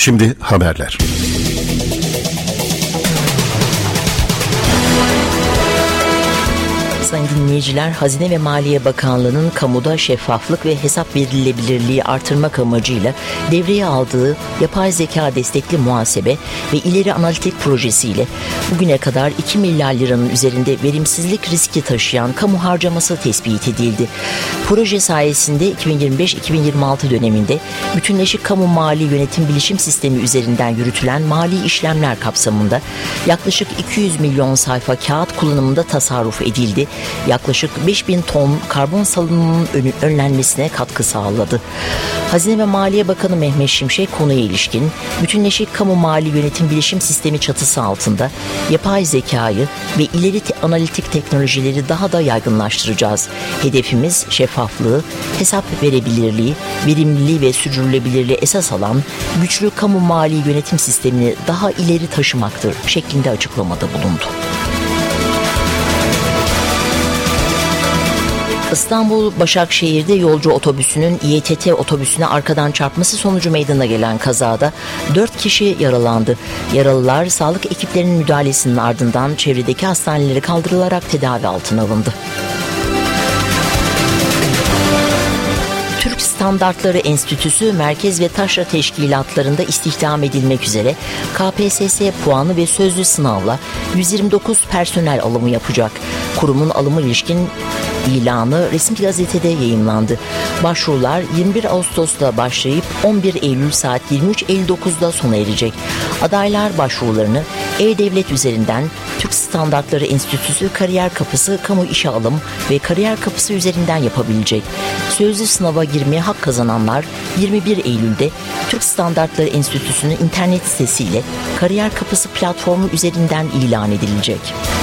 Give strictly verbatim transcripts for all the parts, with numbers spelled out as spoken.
Şimdi haberler. Sayın dinleyiciler, Hazine ve Maliye Bakanlığı'nın kamuda şeffaflık ve hesap verilebilirliği artırmak amacıyla devreye aldığı yapay zeka destekli muhasebe ve ileri analitik projesiyle bugüne kadar iki milyar liranın üzerinde verimsizlik riski taşıyan kamu harcaması tespit edildi. Proje sayesinde iki bin yirmi beş iki bin yirmi altı döneminde bütünleşik kamu mali yönetim bilişim sistemi üzerinden yürütülen mali işlemler kapsamında yaklaşık iki yüz milyon sayfa kağıt kullanımında tasarruf edildi. Yaklaşık beş bin ton karbon salınımının önlenmesine katkı sağladı. Hazine ve Maliye Bakanı Mehmet Şimşek konuya ilişkin bütünleşik kamu mali yönetim bilişim sistemi çatısı altında yapay zekayı ve ileri te- analitik teknolojileri daha da yaygınlaştıracağız. Hedefimiz şeffaflığı, hesap verebilirliği, verimliliği ve sürdürülebilirliği esas alan güçlü kamu mali yönetim sistemini daha ileri taşımaktır şeklinde açıklamada bulundu. İstanbul Başakşehir'de yolcu otobüsünün İ T T otobüsüne arkadan çarpması sonucu meydana gelen kazada dört kişi yaralandı. Yaralılar sağlık ekiplerinin müdahalesinin ardından çevredeki hastanelere kaldırılarak tedavi altına alındı. Türk Standartları Enstitüsü merkez ve taşra teşkilatlarında istihdam edilmek üzere K P S S puanı ve sözlü sınavla yüz yirmi dokuz personel alımı yapacak. Kurumun alımı ilişkin ilanı resmi gazetede yayımlandı. Başvurular yirmi bir Ağustos'ta başlayıp on bir Eylül saat yirmi üç elli dokuzda sona erecek. Adaylar başvurularını E-Devlet üzerinden Türk Standartları Enstitüsü Kariyer Kapısı Kamu İşe Alım ve Kariyer Kapısı üzerinden yapabilecek. Sözlü sınava girmeye hak kazananlar yirmi bir Eylül'de Türk Standartları Enstitüsü'nün internet sitesiyle Kariyer Kapısı platformu üzerinden ilan edilecek.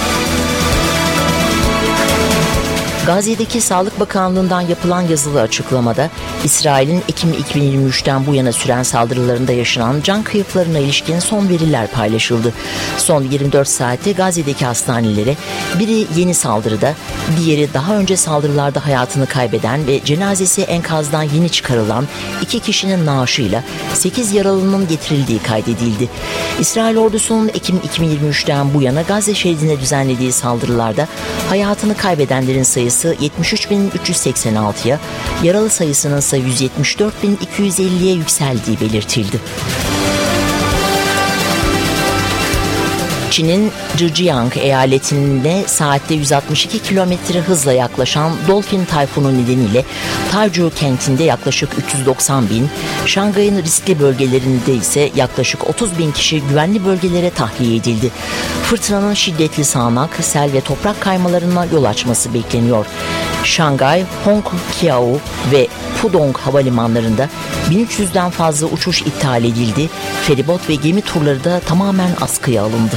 Gazze'deki Sağlık Bakanlığı'ndan yapılan yazılı açıklamada İsrail'in Ekim iki bin yirmi üçten bu yana süren saldırılarında yaşanan can kayıplarına ilişkin son veriler paylaşıldı. Son yirmi dört saatte Gazze'deki hastanelere biri yeni saldırıda, diğeri daha önce saldırılarda hayatını kaybeden ve cenazesi enkazdan yeni çıkarılan iki kişinin naaşıyla sekiz yaralının getirildiği kaydedildi. İsrail ordusunun Ekim iki bin yirmi üçten bu yana Gazze şeridine düzenlediği saldırılarda hayatını kaybedenlerin sayısı yetmiş üç bin üç yüz seksen altıya, yaralı sayısının ise yüz yetmiş dört bin iki yüz elliye yükseldiği belirtildi. Çin'in Zhejiang eyaletinde saatte yüz altmış iki kilometre hızla yaklaşan Dolphin tayfunu nedeniyle Taizhou kentinde yaklaşık üç yüz doksan bin, Şangay'ın riskli bölgelerinde ise yaklaşık otuz bin kişi güvenli bölgelere tahliye edildi. Fırtınanın şiddetli sağanak, sel ve toprak kaymalarına yol açması bekleniyor. Şangay, Hongqiao ve Pudong havalimanlarında bin üç yüzden fazla uçuş iptal edildi. Feribot ve gemi turları da tamamen askıya alındı.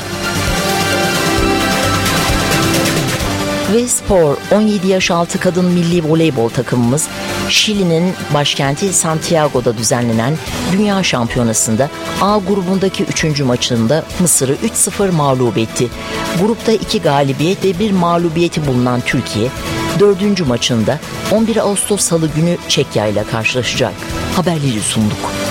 Ve spor, on yedi yaş altı kadın milli voleybol takımımız Şili'nin başkenti Santiago'da düzenlenen Dünya Şampiyonası'nda A grubundaki üçüncü maçında Mısır'ı üç sıfır mağlup etti. Grupta iki galibiyet ve bir mağlubiyeti bulunan Türkiye, dördüncü maçında on bir Ağustos Salı günü Çekya ile karşılaşacak. Haberleri sunduk.